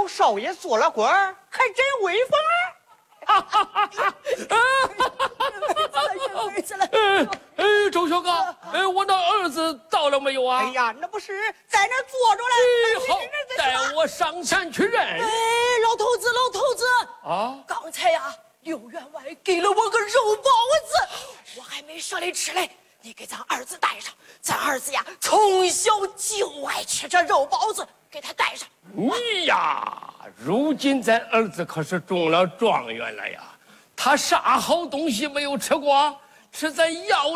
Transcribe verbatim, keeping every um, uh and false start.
有少爷做了官，还真威风啊！哈哈哈哈！ 儿子了， 哎哎，周小刚，哎，我那儿子到了没有啊？ 哎呀，那不是在那坐着哎，好嘞。， 带我上前去认。 哎，老头子，老头子啊， 刚才呀，刘员外给了我个肉包子，我还没舍得吃嘞。你给咱儿子带上，咱儿子呀从小就爱吃这肉包子，给他带上。 你呀，如今咱儿子可是中了状元了呀，他啥好东西没有吃过？吃咱药